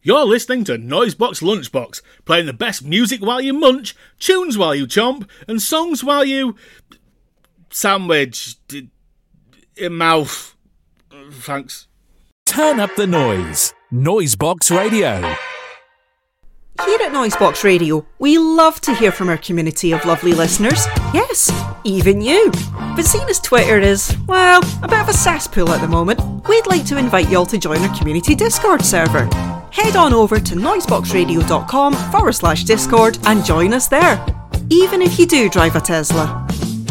You're listening to Noisebox Lunchbox, playing the best music while you munch, tunes while you chomp, and songs while you... sandwich... in mouth. Thanks. Turn up the noise. Noisebox Radio. Here at Noisebox Radio, we love to hear from our community of lovely listeners. Yes, even you. But seeing as Twitter is, well, a bit of a cesspool at the moment, we'd like to invite you all to join our community Discord server. Head on over to noiseboxradio.com/Discord and join us there. Even if you do drive a Tesla.